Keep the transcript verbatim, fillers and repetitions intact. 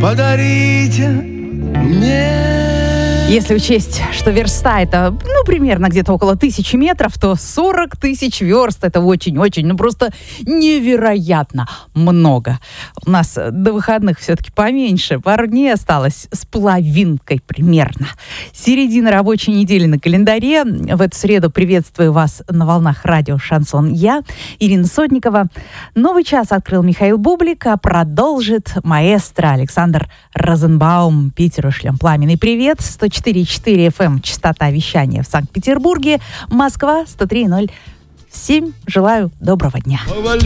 подарите мне. Если учесть, что верста это, ну, примерно где-то около тысячи метров, то сорок тысяч верст это очень-очень, ну, просто невероятно много. У нас до выходных все-таки поменьше, пару дней осталось с половинкой примерно. Середина рабочей недели на календаре. В эту среду приветствую вас на волнах радио «Шансон». Я, Ирина Сотникова. Новый час открыл Михаил Бублик, а продолжит маэстро Александр Розенбаум. Питеру шлем пламенный привет. сто четыре и четыре эф эм частота вещания в Санкт-Петербурге. Москва сто три и ноль семь. Желаю доброго дня.